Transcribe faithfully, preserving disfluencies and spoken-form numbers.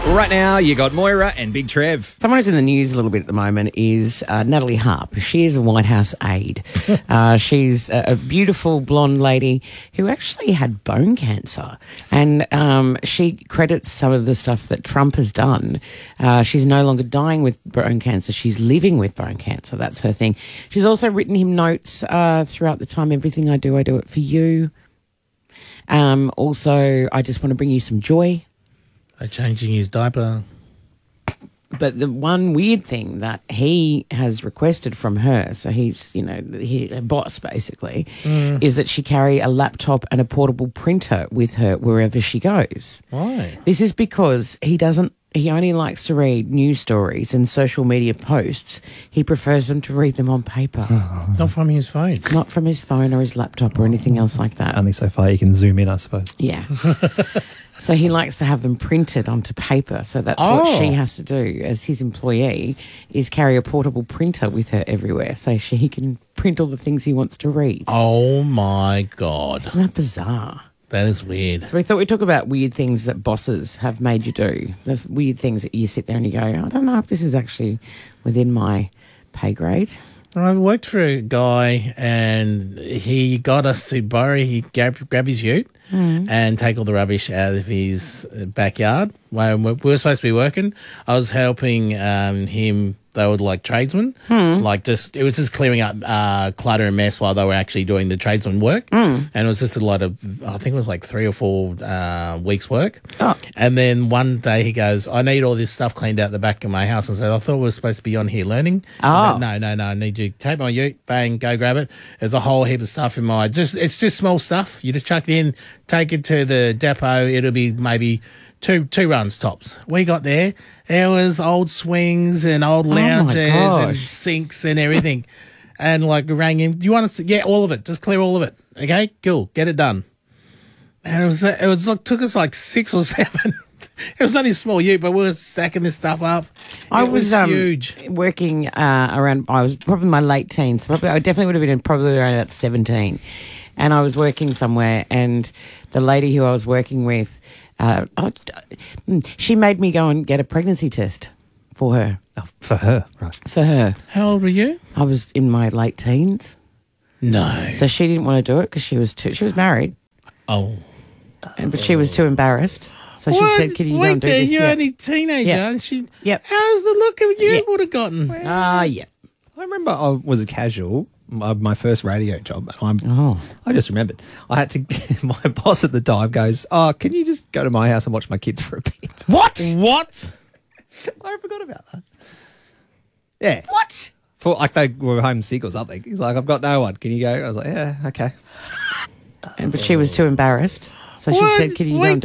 Right now, you got Moira and Big Trev. Someone who's in the news a little bit at the moment is uh, Natalie Harp. She is a White House aide. uh, she's a, a beautiful blonde lady who actually had bone cancer. And um, she credits some of the stuff that Trump has done. Uh, she's no longer dying with bone cancer. She's living with bone cancer. That's her thing. She's also written him notes uh, throughout the time. Everything I do, I do it for you. Um, also, I just want to bring you some joy. By changing his diaper. But the one weird thing that he has requested from her, so he's, you know, he, a boss basically, mm. is that she carry a laptop and a portable printer with her wherever she goes. Why? This is because he doesn't, he only likes to read news stories and social media posts. He prefers them to read them on paper. Not from his phone. Not from his phone or his laptop or anything else like that. Only so far you can zoom in, I suppose. Yeah. So he likes to have them printed onto paper. So that's oh. what she has to do as his employee, is carry a portable printer with her everywhere so she, he can print all the things he wants to read. Oh, my God. Isn't that bizarre? That is weird. So we thought we'd talk about weird things that bosses have made you do. Those weird things that you sit there and you go, I don't know if this is actually within my pay grade. I worked for a guy and he got us to borrow, he grab, grab his ute mm. and take all the rubbish out of his backyard. When we were supposed to be working, I was helping um, him. They were like tradesmen, mm. like just it was just clearing up uh, clutter and mess while they were actually doing the tradesman work, mm. and it was just a lot of I think it was like three or four uh, weeks work. Oh. And then one day he goes, "I need all this stuff cleaned out the back of my house." I said, "I thought we were supposed to be on here learning." Oh, said, no, no, no, I need you to take my ute, bang, go grab it. There's a whole heap of stuff in my just it's just small stuff. You just chuck it in, take it to the depot. It'll be maybe. Two two runs tops. We got there. There was old swings and old lounges oh and sinks and everything. And like rang him. Do you want us to? Yeah, all of it. Just clear all of it. Okay, cool. Get it done. And it was it was like took us like six or seven. It was only a small ute, but we were stacking this stuff up. I it was, was um, huge. Working uh, around. I was probably in my late teens. Probably I definitely would have been in probably around about seventeen. And I was working somewhere, and the lady who I was working with. Uh, oh, she made me go and get a pregnancy test for her. Oh, for her, right. For her. How old were you? I was in my late teens. No. So she didn't want to do it because she was too, she was married. Oh. And, but she was too embarrassed. So she what? said, can you Wait go and do there, this? You're yep. only a teenager. Yep. And she, yep. How's the look of you yep. would have gotten? Ah, uh, yeah. I remember I was a casual, my, my first radio job, and I'm, oh. I just remembered. I had to, my boss at the time goes, oh, can you just go to my house and watch my kids for a bit? What? What? I forgot about that. Yeah. What? For, like they were homesick or something. He's like, I've got no one. Can you go? I was like, yeah, okay. And, but she was too embarrassed. So what? she said, can you Wait, go and